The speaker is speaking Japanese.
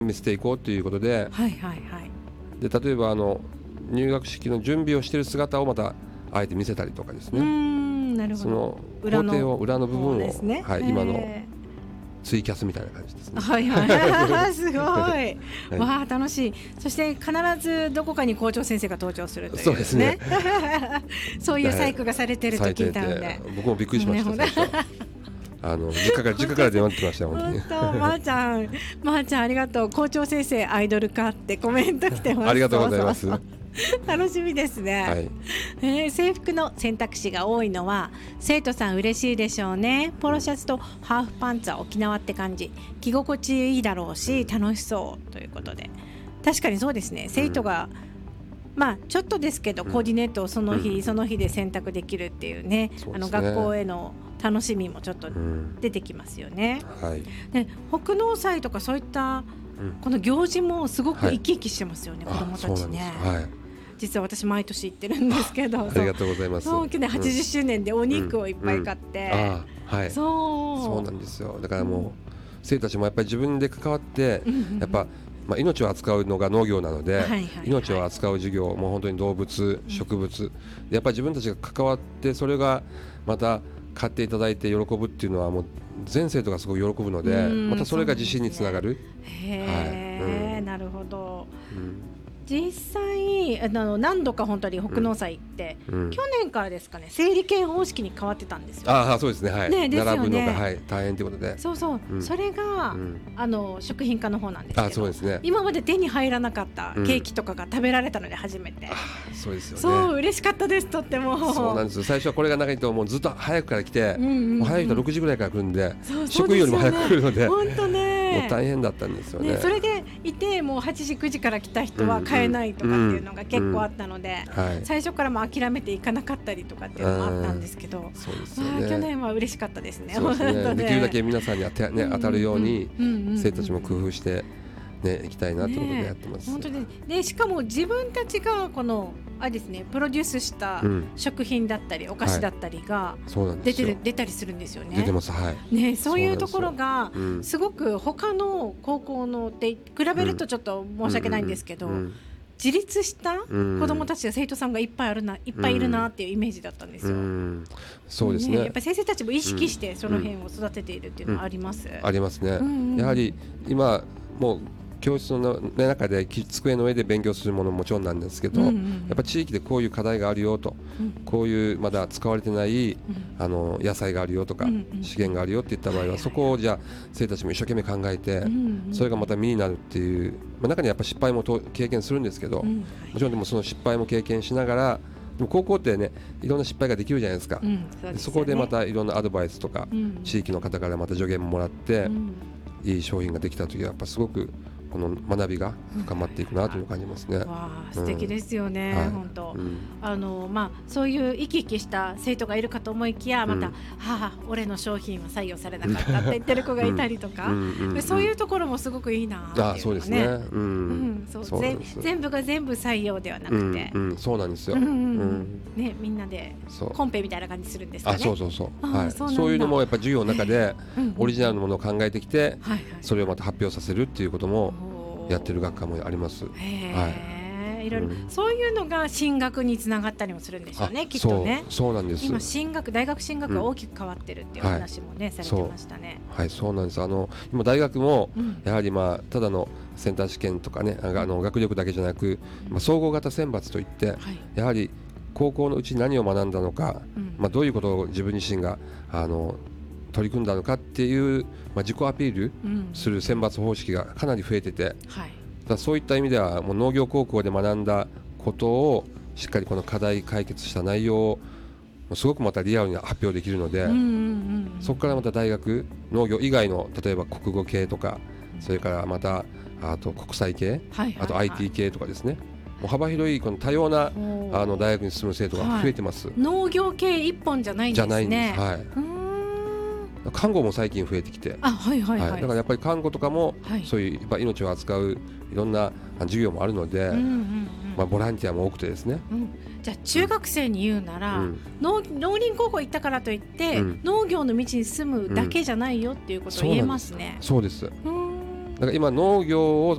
見せていこうということで、 はいはいはい、 で例えば入学式の準備をしている姿をまたあえて見せたりとかですね。 なるほど。 その工程を裏の部分を、 ですね、 はい、今のツイキャスみたいな感じですね。 はいはいすごい、はい、わあ楽しい。そして必ずどこかに校長先生が登場するという、 そうですねそういう細工がされてると聞いたので、 僕もびっくりしました、最初実家から電話ってましたよ。本当まーちゃんありがとう。校長先生アイドルかってコメント来てます。 ありがとうございます。 楽しみですね、はい。制服の選択肢が多いのは生徒さん嬉しいでしょうね。ポロシャツとハーフパンツは沖縄って感じ、着心地いいだろうし楽しそうということで、確かにそうですね。生徒が、まあちょっとですけどコーディネートをその日で選択できるっていうね、学校への楽しみもちょっと出てきますよね、はい。で北農祭とかそういったこの行事もすごく生き生きしてますよね、子どもたちね。実は私毎年行ってるんですけど、 ありがとうございます。 去年80周年でお肉をいっぱい買って、 そうなんですよ。だからもう生徒たちもやっぱり自分で関わってやっぱ命を扱うのが農業なので、命を扱う授業も本当に動物、植物でやっぱり自分たちが関わって、それがまた買っていただいて喜ぶっていうのはもう全生徒がすごい喜ぶので、またそれが自信につながる。 なるほど、実際何度か本当に北農祭行って、去年からですかね、整理券方式に変わってたんですよ。 そうですね、はい、ね、ですよね、並ぶのが、はい、大変ということで、 そう、それが、食品課の方なんですけど、 そうですね、 今まで手に入らなかったケーキとかが食べられたので初めて、 そうですよね、 そう嬉しかったです。とってもそうなんですよ。最初はこれがなかったともうずっと早くから来て、もう早い人は6時ぐらいから来るんで、職員よりも早く来るので、 本当ね、 もう大変だったんですよね。 それでいてもう8時9時から来た人は買えないとかっていうのが結構あったので、最初からも諦めていかなかったりとかっていうのもあったんですけど、 そうですよね、 去年は嬉しかったですね。 できるだけ皆さんに当たるように生徒たちも工夫して行きたいなということでやってます。 本当にで、しかも自分たちがこのですね、プロデュースした食品だったりお菓子だったりが出たりするんですよね。 出てます、はい、 ね、そういうところがすごく他の高校ので比べるとちょっと申し訳ないんですけど、自立した子どもたちや生徒さんがいっぱいいるなっていうイメージだったんですよ。 そうですね、 やっぱり先生たちも意識してその辺を育てているっていうのはあります、 ありますね、やはり今もう教室の中で机の上で勉強するものももちろんなんですけど、やっぱ地域でこういう課題があるよと、こういうまだ使われてない野菜があるよとか、資源があるよっていった場合は、そこをじゃあ生徒たちも一生懸命考えて、それがまた身になるっていう、中にはやっぱ失敗も経験するんですけど、もちろんでもその失敗も経験しながら、でも高校ってね、いろんな失敗ができるじゃないですか、そこでまたいろんなアドバイスとか、地域の方からまた助言ももらって、いい商品ができたときはやっぱすごくこの学びが深まっていくなという感じますね。 素敵ですよね、本当。そういう生き生きした生徒がいるかと思いきや、また俺の商品は採用されなかったって言ってる子がいたりとか、そういうところもすごくいいなっていうのね。 そうですね、 全部が全部採用ではなくて、 そうなんですよ、 ね、みんなでコンペみたいな感じするんですかね。 そういうのもやっぱ授業の中でオリジナルのものを考えてきて、それをまた発表させるっていうこともやってる学科もあります。いろいろそういうのが進学につながったりもするんでしょうね、きっとね。 そうなんです。 今大学進学が大きく変わってるっていう話もね、されてましたね。 そうなんです。今大学もやはりただのセンター試験とかね、学力だけじゃなく、総合型選抜といって、やはり高校のうちに何を学んだのか、どういうことを自分自身が取り組んだのかっていう、自己アピールする選抜方式がかなり増えてて、そういった意味ではもう農業高校で学んだことをしっかりこの課題解決した内容をすごくまたリアルに発表できるので、そこからまた大学農業以外の例えば国語系とか、それからまたあと国際系、あと IT 系とかですね、もう幅広いこの多様な大学に進む生徒が増えてます。 農業系一本じゃないんですね。 じゃないんです。看護も最近増えてきて、だからやっぱり看護とかもそういう命を扱ういろんな授業もあるので、ボランティアも多くてですね。 じゃあ中学生に言うなら、農林高校行ったからといって、農業の道に進むだけじゃないよっていうことを言えますね。 そうです。 から今農業を